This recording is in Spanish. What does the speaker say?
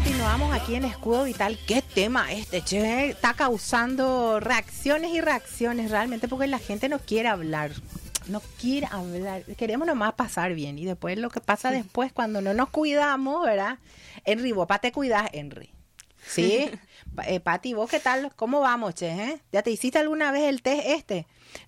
continuamos aquí en Escudo Vital. ¿Qué tema este, che? Está causando reacciones y reacciones realmente porque la gente no quiere hablar. No quiere hablar. Queremos nomás pasar bien. Y después lo que pasa después cuando no nos cuidamos, ¿verdad? Henry, vos te cuidás, Henry. ¿Sí? Pati, ¿vos qué tal? ¿Cómo vamos, che? ¿Ya te hiciste alguna vez el test este?